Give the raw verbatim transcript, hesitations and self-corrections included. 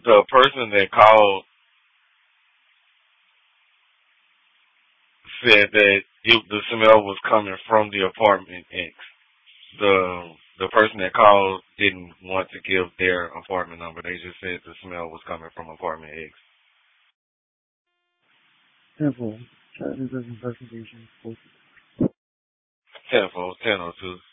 The person that called said that it, the smell was coming from the apartment X. The the person that called didn't want to give their apartment number. They just said the smell was coming from apartment X. Simple. Chat investigation. Ten four, ten oh two.